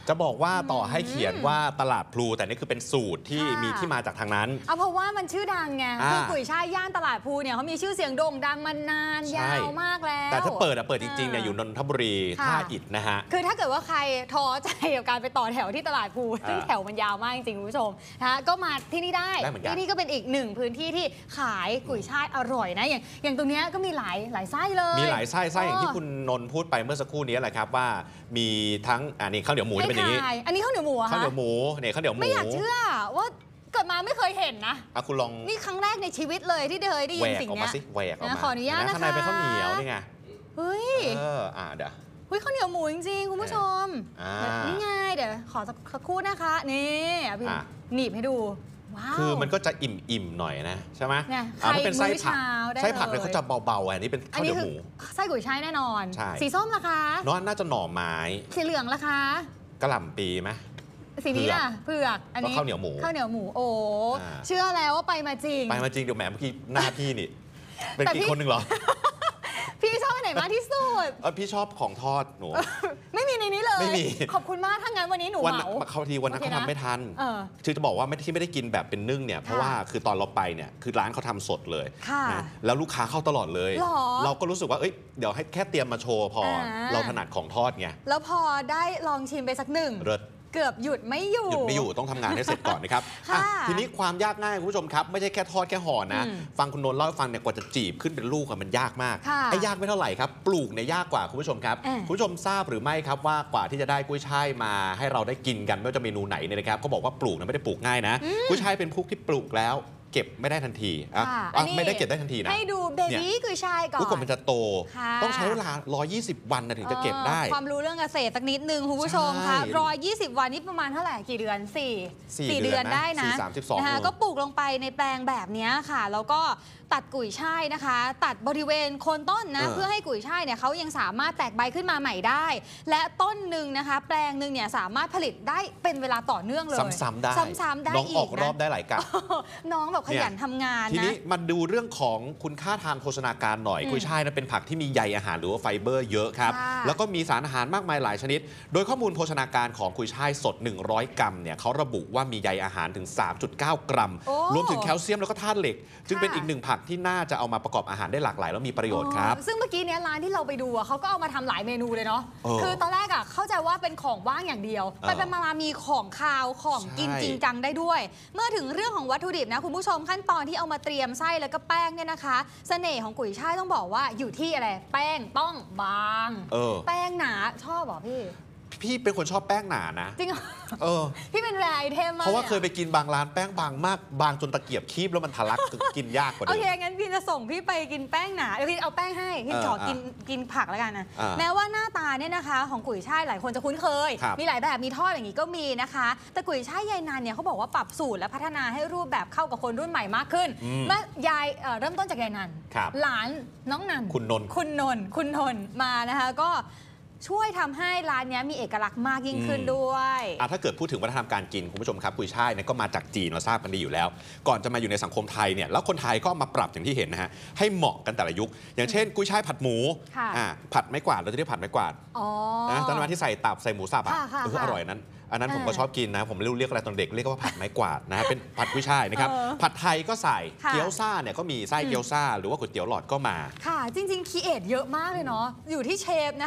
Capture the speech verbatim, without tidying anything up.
จะบอกว่าต่อให้เขียนว่าตลาดพลูแต่นี่คือเป็นสูตรที่มีที่มาจากทางนั้นเอาเพราะว่ามันชื่อดังไงคือกุยช่ายย่านตลาดพลูเนี่ยเขามีชื่อเสียงโด่งดังมานานยาวมากแล้วแต่ถ้าเปิดอะเปิดจริงๆเนี่ยอยู่นนทบุรีท่าอิฐนะฮะคือถ้าเกิดว่าใครท้อใจกับการไปต่อแถวที่ตลาดพลูซึ่งแถวมันยาวมากจริงๆคุณผู้ชมนะก็มาที่นี่ได้ที่นี่ก็เป็นอีกหนึ่งพื้นที่ที่ขายกุยช่ายอร่อยนะอย่างอย่างตรงนี้ก็มีหลายหลายไส้เลยมีหลายไส้ไส้อย่างที่คุณนนท์พูดไปเมื่อสักครู่นี้แหละครับว่ามีทั้งอันนี้ข้าวเหนียวหมูจะเป็นอย่างนี้อันนี้ข้าวเหนียวหมูข้าวเหนียวหมูเนี่ยข้าวเหนียวหมูไม่อยากเชื่อว่าเกิดมาไม่เคยเห็นนะอ่ะคุณลองนี่ครั้งแรกในชีวิตเลยที่เคยได้ยินสิ่งนี้แหวกออกมาขออนุญาตนะคะข้างในเป็นข้าวเหนียวนี่ไงเฮ้ยเอออ่ะเดี๋ยวเฮ้ยข้าวเหนียวหมูจริงๆคุณผู้ชมนี่ไงเดี๋ยวขอสักครู่นะคะนี่พี่หนีบให้ดูคือมันก็จะอิ่มๆหน่อยนะใช่ไหมอ่าเป็นไส้ผักไส้ผักเนี่ยเขาจะเบาๆอันนี้เป็นข้าวเหนียวหมูไส้กุยช่ายแน่นอนสีส้มล่ะคะน้องน่าจะหน่อไม้สีเหลืองล่ะคะกระหล่ำปีไหมสีนี้ล่ะเผือกอันนี้ข้าวเหนียวหมูข้าวเหนียวหมูโอ้เชื่อแล้วว่าไปมาจริงไปมาจริงเดี๋ยวแหมเมื่อกี้หน้าพี่นี่เป็นอีกคนหนึ่งเหรอพี่ชอบอันไหนมากที่สุดเออพี่ชอบของทอดหนูไม่มีในนี้เลยไม่มีขอบคุณมากถ้างั้นวันนี้หนูเหมาเขาทีวันนั้นเขาทำไม่ทันคือจะบอกว่าไม่ที่ไม่ได้กินแบบเป็นนึ่งเนี่ยเพราะว่าคือตอนเราไปเนี่ยคือร้านเขาทำสดเลยนะแล้วลูกค้าเข้าตลอดเลยเราก็รู้สึกว่าเอ้ยเดี๋ยวให้แค่เตรียมมาโชว์พอเราถนัดของทอดไงแล้วพอได้ลองชิมไปสักหนึ่งเกือบหยุดไม่อยู่หยุดไม่อยู่ต้องทำงานให้เสร็จก่อนนะครับทีนี้ความยากง่ายคุณผู้ชมครับไม่ใช่แค่ทอดแค่ห่อนะฟังคุณนนท์เล่าให้ฟังเนี่ยกว่าจะจีบขึ้นเป็นลูกมันยากมากไอ้ยากไม่เท่าไหร่ครับปลูกเนี่ยยากกว่าคุณผู้ชมครับคุณผู้ชมทราบหรือไม่ครับว่ากว่าที่จะได้กุ้ยช่ายมาให้เราได้กินกันไม่ว่าจะเมนูไหนเนี่ยนะครับเขาบอกว่าปลูกเนี่ยไม่ได้ปลูกง่ายนะกุ้ยช่ายเป็นพวกที่ปลูกแล้วเก็บไม่ได้ทันทีอ่ะไม่ได้เก็บได้ทันทีนะให้ดูเบบี้กุยช่ายก่อนกว่ามันจะโตต้องใช้เวลาหนึ่งร้อยยี่สิบวันถึงจะเก็บได้ความรู้เรื่องเกษตรสักนิดนึงคุณผู้ชมค่ะหนึ่งร้อยยี่สิบวันนี่ประมาณเท่าไหร่กี่เดือนสี่ สี่เดือนได้นะนะคะก็ปลูกลงไปในแปลงแบบนี้ค่ะแล้วก็ตัดกุยช่ายนะคะตัดบริเวณโคนต้นนะเพื่อให้กุยช่ายเนี่ยเขายังสามารถแตกใบขึ้นมาใหม่ได้และต้นหนึ่งนะคะแปลงหนึ่งเนี่ยสามารถผลิตได้เป็นเวลาต่อเนื่องเลยซ้ำๆได้ซ้ำๆได้น้องออกรอบได้หลายกับน้องแบบขยันทำงานนะทีนี้มาดูเรื่องของคุณค่าทางโภชนาการหน่อยกุยช่ายนั้นเป็นผักที่มีใยอาหารหรือว่าไฟเบอร์เยอะครับแล้วก็มีสารอาหารมากมายหลายชนิดโดยข้อมูลโภชนาการของกุยช่ายสดหนึ่งร้อยกรัมเนี่ยเขาระบุว่ามีใยอาหารถึง สามจุดเก้า กรัมรวมถึงแคลเซียมแล้วก็ธาตุเหล็กจึงเป็นอีกหนึ่งผักที่น่าจะเอามาประกอบอาหารได้หลากหลายแล้วมีประโยชน์ครับซึ่งเมื่อกี้เนี้ยร้านที่เราไปดูเขาก็เอามาทำหลายเมนูเลยเนาะคือตอนแรกอ่ะเข้าใจว่าเป็นของว่างอย่างเดียวไปไปมามีของคาวของกินจริงจังได้ด้วยเมื่อถึงเรื่องของวัตถุดิบนะคุณผู้ชมขั้นตอนที่เอามาเตรียมไส้แล้วก็แป้งเนี่ยนะคะเสน่ห์ของกุยช่ายต้องบอกว่าอยู่ที่อะไรแป้งต้องบางแป้งหนาชอบเหรอพี่พี่เป็นคนชอบแป้งหนานะจริงเออพี่เป็นแรไอเทมมากเพราะว่าเคยไปกินบางร้านแป้งบางมากบางจนตะเกียบคีบแล้วมันทะลักกินยากกว่าเดิมโอเคงั้นพี่จะส่งพี่ไปกินแป้งหนาเดี๋ยวพี่เอาแป้งให้พี่ขอกินกินผักแล้วกันนะแม้ว่าหน้าตาเนี่ยนะคะของกุยช่ายหลายคนจะคุ้นเคยมีหลายแบบมีทอดอย่างนี้ก็มีนะคะแต่กุยช่ายยายนันเนี่ยเขาบอกว่าปรับสูตรและพัฒนาให้รูปแบบเข้ากับคนรุ่นใหม่มากขึ้นเมื่อยายเริ่มต้นจากยายนันหลานน้องนันคุณนนคุณนนคุณนนมานะคะก็ช่วยทำให้ร้านนี้มีเอกลักษณ์มากยิ่งขึ้นด้วยถ้าเกิดพูดถึงวัฒนธรรมการกินคุณผู้ชมครับกุยช่ายเนี่ยก็มาจากจีนเราทราบกันดีอยู่แล้วก่อนจะมาอยู่ในสังคมไทยเนี่ยแล้วคนไทยก็มาปรับอย่างที่เห็นนะฮะให้เหมาะกันแต่ละยุคอย่างเช่นกุยช่ายผัดหมูผัดไม้กวาดเราจะเรียกผัดไม้กวาดนะตอนนั้นที่ใส่ตับใส่หมูสับอ่ะอร่อยนั้นอันนั้นผมก็ชอบกินนะผมไม่รู้เรียกอะไรตอนเด็กเรียกว่าผัดไม้กวาดนะเป็นผัดกุ้ยช่ายนะครับผัดไทยก็ใส่เกี๊ยวซ่าเนี่ยก็มีไส้เกี๊ยวซ่าหรือว่าก๋วยเตี๋ยวหลอดก็มาค่ะจริงๆคีเอทเยอะมากเลยเนาะอยู่ที่เชฟนะ